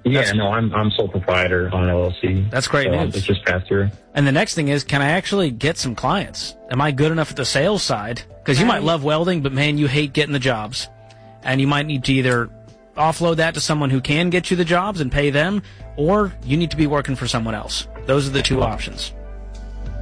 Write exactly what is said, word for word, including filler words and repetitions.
Yeah, That's, no, I'm I'm sole proprietor on an L L C. That's great so news. It's just passed through. And the next thing is, can I actually get some clients? Am I good enough at the sales side? Because you might love welding, but man, you hate getting the jobs. And you might need to either offload that to someone who can get you the jobs and pay them, or you need to be working for someone else. Those are the two options.